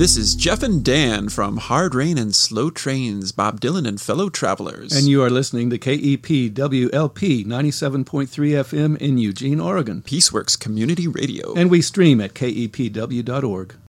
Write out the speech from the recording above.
This is Jeff and Dan from Hard Rain and Slow Trains, Bob Dylan and Fellow Travelers. And you are listening to KEPWLP 97.3 FM in Eugene, Oregon. Peaceworks Community Radio. And we stream at kepw.org.